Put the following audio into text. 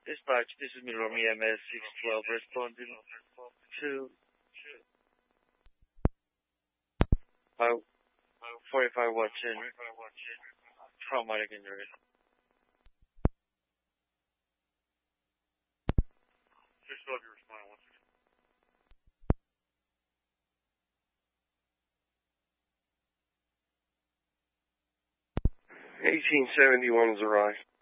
Dispatch, this is me, Romy MS 612, responding to 45 watching traumatic injury. 612, you respond once again. 1871 has arrived.